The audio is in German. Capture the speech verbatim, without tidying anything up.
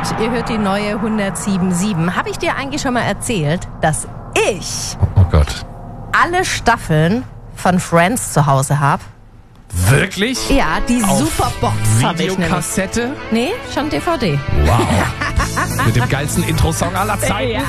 Ihr hört die neue hundertsieben Komma sieben. Habe ich dir eigentlich schon mal erzählt, dass ich Oh Gott. alle Staffeln von Friends zu Hause habe? Wirklich? Ja, die Auf Superbox habe ich nämlich. Videokassette? Nee, schon D V D. Wow. Mit dem geilsten Intro-Song aller Zeiten.